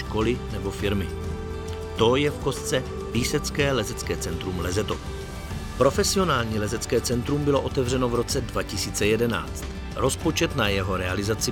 školy nebo firmy. To je v kostce Písecké lezecké centrum Lezeto. Profesionální lezecké centrum bylo otevřeno v roce 2011. Rozpočet na jeho realizaci